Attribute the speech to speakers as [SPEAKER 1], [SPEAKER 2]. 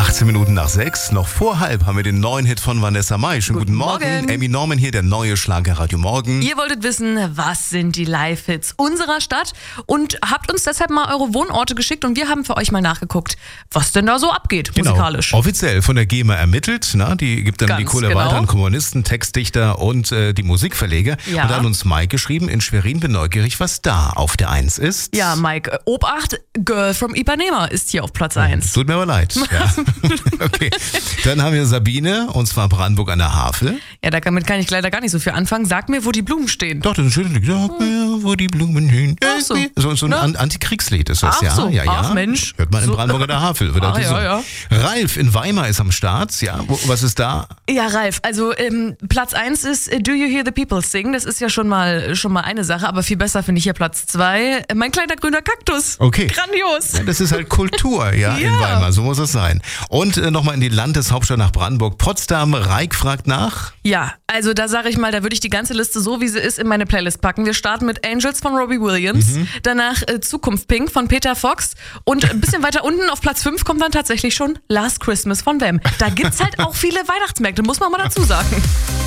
[SPEAKER 1] 18 Minuten nach 6, noch vor halb haben wir den neuen Hit von Vanessa Mai. Schönen guten Morgen. Amy Norman hier, der neue Schlager Radio Morgen.
[SPEAKER 2] Ihr wolltet wissen, was sind die Live-Hits unserer Stadt und habt uns deshalb mal eure Wohnorte geschickt und wir haben für euch mal nachgeguckt, was denn da so abgeht musikalisch.
[SPEAKER 1] Offiziell von der GEMA ermittelt, die gibt dann
[SPEAKER 2] Ganz
[SPEAKER 1] die Kohle
[SPEAKER 2] genau.
[SPEAKER 1] weiter an Komponisten, Textdichter und die Musikverleger.
[SPEAKER 2] Ja.
[SPEAKER 1] Und da hat uns Mike geschrieben, in Schwerin bin neugierig, was da auf der 1 ist.
[SPEAKER 2] Ja, Mike, Obacht, Girl from Ipanema ist hier auf Platz 1.
[SPEAKER 1] Tut mir aber leid. Ja. Okay. Dann haben wir Sabine, und zwar Brandenburg an der Havel.
[SPEAKER 2] Ja, damit kann ich leider gar nicht so viel anfangen. Sag mir, wo die Blumen stehen.
[SPEAKER 1] Doch, das ist ein schönes Lied. Sag mir, wo die Blumen hin.
[SPEAKER 2] Ach so.
[SPEAKER 1] So ein Antikriegslied ist das,
[SPEAKER 2] Ach
[SPEAKER 1] ja.
[SPEAKER 2] so.
[SPEAKER 1] Ja.
[SPEAKER 2] Ach, Mensch.
[SPEAKER 1] Hört man in
[SPEAKER 2] So.
[SPEAKER 1] Brandenburg an der Havel. Wird
[SPEAKER 2] Ah,
[SPEAKER 1] halt
[SPEAKER 2] ja,
[SPEAKER 1] gesungen. Ralf in Weimar ist am Start. Ja, was ist da?
[SPEAKER 2] Ja, Ralf, also Platz 1 ist Do You Hear the People Sing? Das ist ja schon mal eine Sache, aber viel besser finde ich hier Platz 2. Mein kleiner grüner Kaktus.
[SPEAKER 1] Okay.
[SPEAKER 2] Grandios.
[SPEAKER 1] Ja, das ist halt Kultur, in
[SPEAKER 2] Ja.
[SPEAKER 1] Weimar, so muss es sein. Und nochmal in die Landeshauptstadt nach Brandenburg. Potsdam, Reik fragt nach.
[SPEAKER 2] Ja, also da sage ich mal, da würde ich die ganze Liste so, wie sie ist, in meine Playlist packen. Wir starten mit Angels von Robbie Williams, danach Zukunft Pink von Peter Fox und ein bisschen weiter unten auf Platz 5 kommt dann tatsächlich schon Last Christmas von Wham. Da gibt's halt auch viele Weihnachtsmärkte, muss man mal dazu sagen.